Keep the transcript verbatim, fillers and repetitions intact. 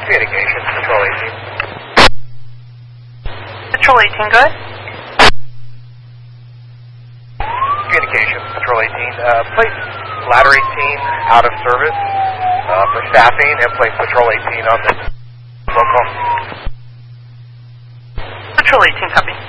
Communications, Patrol eighteen. Patrol eighteen, go ahead. Communications, Patrol eighteen. Uh, place Ladder eighteen out of service uh, for staffing and place Patrol eighteen on the local. Patrol eighteen, copy.